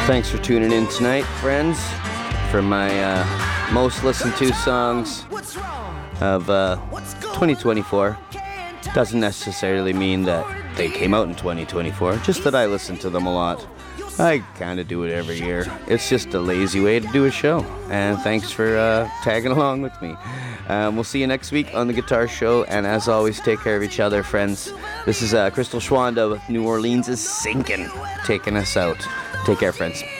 Thanks for tuning in tonight, friends, for my most listened to songs of 2024. Doesn't necessarily mean that they came out in 2024, just that I listen to them a lot. I kind of do it every year. It's just a lazy way to do a show. And thanks for tagging along with me. We'll see you next week on the Guitar Show. And as always, take care of each other, friends. This is Crystal Schwanda with New Orleans is Sinking, taking us out. Take care, friends.